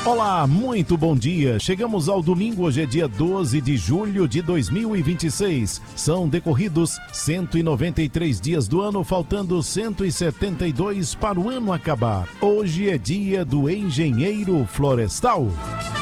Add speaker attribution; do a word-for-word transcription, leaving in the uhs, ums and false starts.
Speaker 1: Olá, muito bom dia. Chegamos ao domingo, hoje é dia doze de julho de dois mil e vinte e seis. São decorridos cento e noventa e três dias do ano, faltando cento e setenta e dois para o ano acabar. Hoje é dia do engenheiro florestal.